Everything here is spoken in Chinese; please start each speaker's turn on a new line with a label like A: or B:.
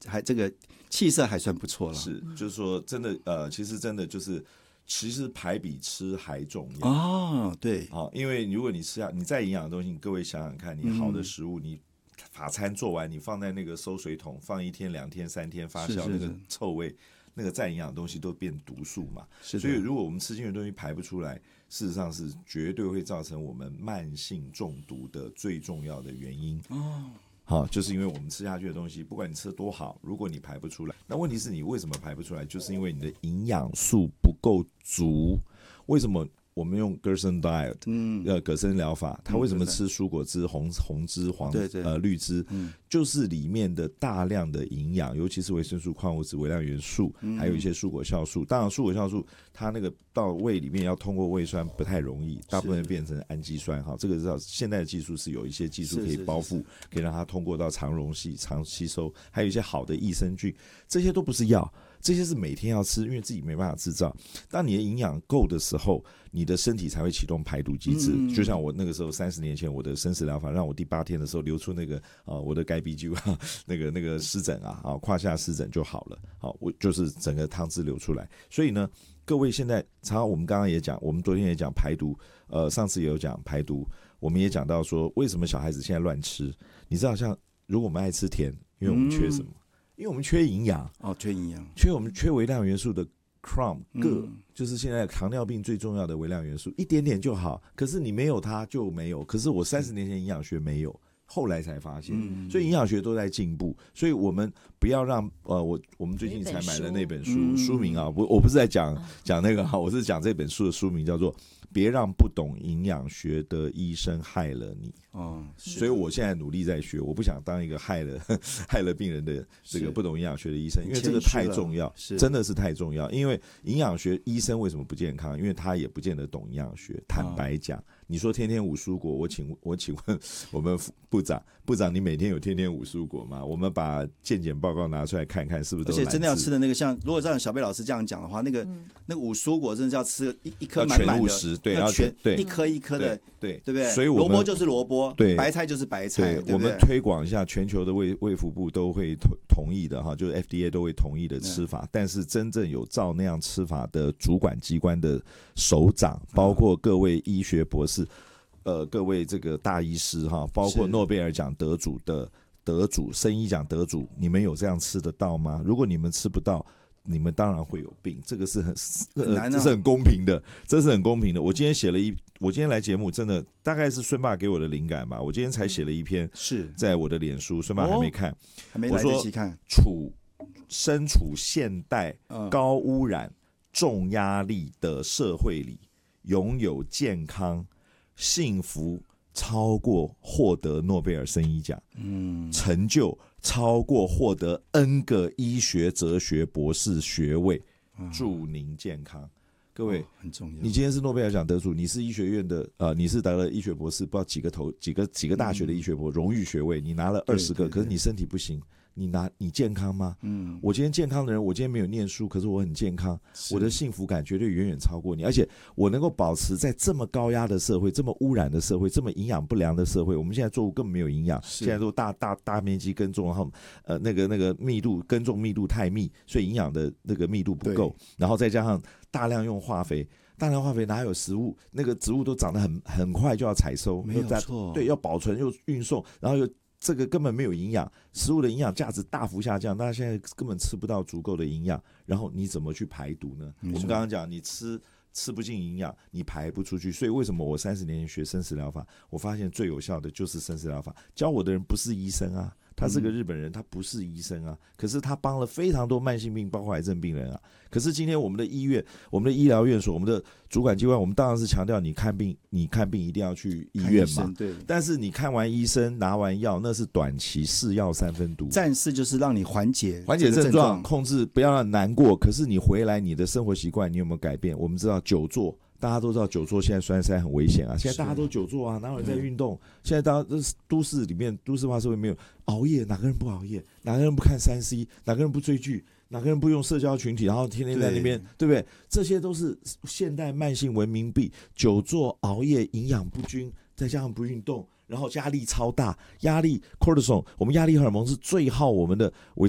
A: 这个气色还算不错了。
B: 是，就是说真的其实真的就是其实排比吃还重要
A: 哦，对，
B: 因为如果你再营养的东西，各位想想看，你好的食物，你法餐做完，你放在那个收水桶放1天、2天、3天发酵，那个臭味，那个再营养的东西都变毒素嘛。所以如果我们吃进去的东西排不出来，事实上是绝对会造成我们慢性中毒的最重要的原因。就是因为我们吃下去的东西，不管你吃得多好，如果你排不出来，那问题是你为什么排不出来？就是因为你的营养素不够足。为什么我们用 Gerson Diet，葛森疗法，它为什么吃蔬果汁、红汁、绿汁，就是里面的大量的营养，尤其是维生素、矿物质、微量元素，还有一些蔬果酵素。当然，蔬果酵素它那个到胃里面要通过胃酸不太容易，大部分变成氨基酸。这个现在的技术是有一些技术可以包覆，可以让它通过到肠溶系、肠吸收，还有一些好的益生菌，这些都不是药。这些是每天要吃，因为自己没办法制造。当你的营养够的时候，你的身体才会启动排毒机制。就像我那个时候30年前，我的生食疗法让我第8天的时候流出那个我的该鼻菌那个湿疹胯下湿疹就好了。我就是整个汤汁流出来。所以呢，各位现在常常我们刚刚也讲，我们昨天也讲排毒，上次也有讲排毒，我们也讲到说为什么小孩子现在乱吃。你知道，像如果我们爱吃甜，因为我们缺什么？因为我们缺营养
A: 缺营养，
B: 我们缺微量元素的 镁、铬，就是现在糖尿病最重要的微量元素，一点点就好。可是你没有它就没有。可是我30年前营养学没有，后来才发现，所以营养学都在进步。所以我们不要让我们最近才买了那本书，书名我不是在讲那个我是讲这本书的书名叫做《别让不懂营养学的医生害了你》。所以我现在努力在学，我不想当一个害了病人的这个不懂营养学的医生，因为这个太重要，真的是太重要。因为营养学医生为什么不健康？因为他也不见得懂营养学。坦白讲，你说天天5蔬果，我请问我们部长，你每天有天天5蔬果吗？我们把健检报告拿出来看看，是不是都？
A: 而且真的要吃的那个，像如果照小贝老师这样讲的话，那个5蔬果真的是要吃一颗满满的，
B: 全50，对，要
A: 全一颗一颗的，对不对？
B: 所以
A: 萝卜就是萝卜，
B: 对，
A: 白菜就是白菜，
B: 对，我们推广一下，全球的卫福部都会同意的就是 FDA 都会同意的吃法。但是真正有照那样吃法的主管机关的首长，包括各位医学博士，各位这个大医师包括诺贝尔奖得主、生医奖得主，你们有这样吃得到吗？如果你们吃不到，你们当然会有病，这个是这是很公平的，这是很公平的。我今天来节目，真的大概是孙爸给我的灵感吧。我今天才写了一篇，在我的脸书，孙爸还没看，
A: 还没来得及看。
B: 身处现代高污染、重压力的社会里，拥有健康、幸福超过获得诺贝尔生医奖，成就超过获得 N 个医学哲学博士学位，祝您健康。各位，
A: 很重要。
B: 你今天是诺贝尔奖得主，你是医学院的你是得了医学博士，不知道几个大学的医学博荣誉学位，你拿了20个，可是你身体不行。你健康吗？我今天健康的人，我今天没有念书，可是我很健康，我的幸福感绝对远远超过你，而且我能够保持在这么高压的社会、这么污染的社会、这么营养不良的社会，我们现在作物根本没有营养，现在都大面积耕种，然后那个耕种密度太密，所以营养的那个密度不够，然后再加上大量用化肥。大量化肥哪有食物？那个植物都长得很快就要采收，
A: 没有错，
B: 对，要保存又运送，然后又这个根本没有营养，食物的营养价值大幅下降，大家现在根本吃不到足够的营养，然后你怎么去排毒呢？我们刚刚讲，你吃不进营养，你排不出去，所以为什么我30年前学生食疗法，我发现最有效的就是生食疗法。教我的人不是医生啊，他是个日本人，他不是医生啊，可是他帮了非常多慢性病，包括癌症病人啊。可是今天我们的医院、我们的医疗院所、我们的主管机关，我们当然是强调你看病一定要去医院嘛。
A: 对。
B: 但是你看完医生拿完药，那是短期是药3分毒，
A: 暂时就是让你缓解
B: 症状，控制不要让难过。可是你回来，你的生活习惯你有没有改变？我们知道久坐。大家都知道久坐现在栓塞很危险啊，现在大家都久坐啊，哪有人在运动？现在大家都市化社会没有熬夜，哪个人不熬夜？哪个人不看3C？哪个人不追剧？哪个人不用社交群体？然后天天在那边， 对不对？这些都是现代慢性文明病，久坐、熬夜、营养不均，再加上不运动，然后压力超大，压力 cortisol， 我们压力荷尔蒙是最耗我们的维